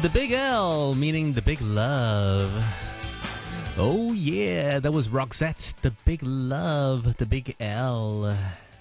The Big L, meaning the big love. Oh yeah, that was Roxette, The Big Love, The Big L.